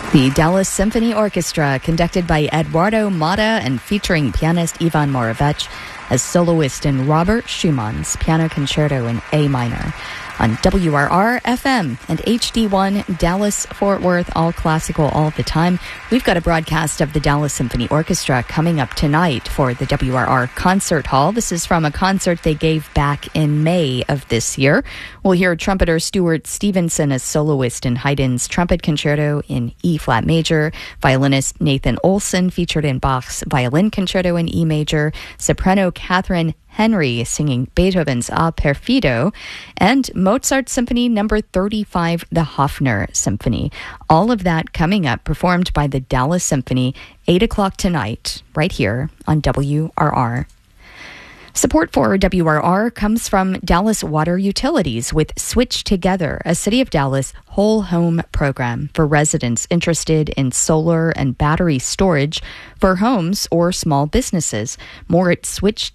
The Dallas Symphony Orchestra, conducted by Eduardo Mata and featuring pianist Ivan Moravec as soloist in Robert Schumann's Piano Concerto in A minor. On WRR FM and HD1 Dallas Fort Worth, all classical all the time. We've got a broadcast of the Dallas Symphony Orchestra coming up tonight for the WRR Concert Hall. This is from a concert they gave back in May of this year. We'll hear trumpeter Stuart Stevenson as soloist in Haydn's Trumpet Concerto in E-flat major, violinist Nathan Olson featured in Bach's Violin Concerto in E major, soprano Catherine Henry singing Beethoven's A Perfido, and Mozart Symphony No. 35, the Hofner Symphony. All of that coming up, performed by the Dallas Symphony, 8 o'clock tonight, right here on WRR. Support for WRR comes from Dallas Water Utilities with Switch Together, a City of Dallas whole home program for residents interested in solar and battery storage for homes or small businesses. More at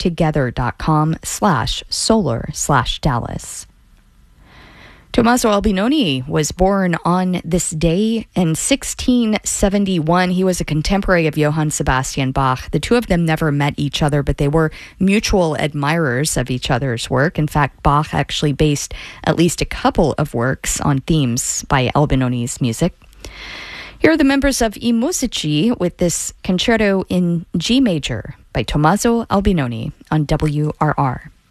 switchtogether.com/solar/Dallas. Tommaso Albinoni was born on this day in 1671. He was a contemporary of Johann Sebastian Bach. The two of them never met each other, but they were mutual admirers of each other's work. In fact, Bach actually based at least a couple of works on themes by Albinoni's music. Here are the members of I Musici with this concerto in G major by Tommaso Albinoni on WRR.